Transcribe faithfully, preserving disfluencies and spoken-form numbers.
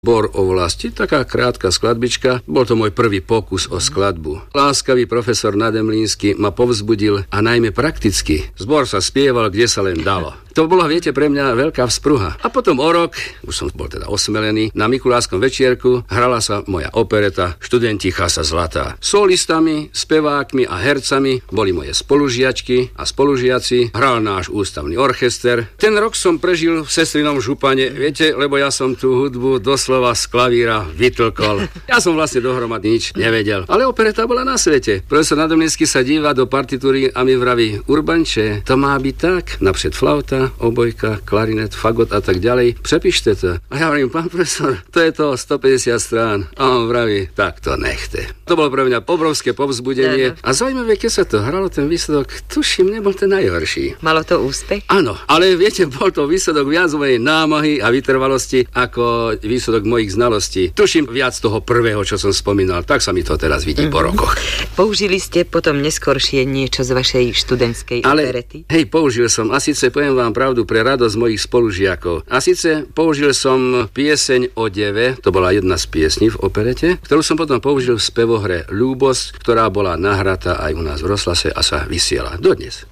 Bor o vlasti, taká krátka skladbička, bol to môj prvý pokus o skladbu. Láskavý profesor Nademlínsky ma povzbudil a najmä prakticky. Zbor sa spieval, kde sa len dalo. To bola, viete, pre mňa veľká vzpruha. A potom o rok, už som bol teda osmelený, na Mikulášskom večierku hrala sa moja opereta Študenti Chasa Zlatá. Solistami, spevákmi a hercami boli moje spolužiačky a spolužiaci. Hral náš ústavný orchester. Ten rok som prežil v sestrinom župane, viete, lebo ja som tú hudbu doslova z klavíra vytlkol. Ja som vlastne dohromady nič nevedel. Ale opereta bola na svete. Profesor Nademlínsky sa díva do partitúry a mi vraví: Urbanče, to má byť tak, napřed flauta, obojka, klarinet, fagot a tak ďalej. Prepíšte to. A ja hovorím: pán profesor, to je to stopäťdesiat strán. A on vraví: tak to nechte. To bolo pre mňa obrovské povzbudenie. A zaujímavé, keď sa to hralo, ten výsledok, tuším, nebol ten najhorší. Malo to úspech? Áno, ale viete, bol to výsledok viac mojej námahy a vytrvalosti ako výsledok mojich znalostí. Tuším viac toho prvého, čo som spomínal. Tak sa mi to teraz vidí mm-hmm. po rokoch. Použili ste potom neskoršie niečo z vašej študentskej ale, operety? Hej, použil som. A síce poviem vám pravdu, pre radosť mojich spolužiakov. A síce použil som pieseň o deve, to bola jedna z piesní v operete, ktorú som potom použil v spevohre Ľúbosť, ktorá bola nahratá aj u nás v rozhlase a sa vysiela dodnes.